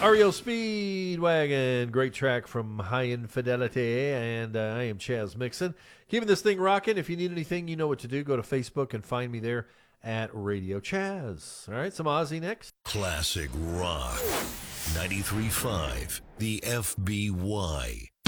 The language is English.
REO Speedwagon, great track from High Infidelity, and I am Chaz Mixon. Keeping this thing rocking. If you need anything, you know what to do. Go to Facebook and find me there at Radio Chaz. All right, some Ozzy next. Classic Rock 93.5, the FBY.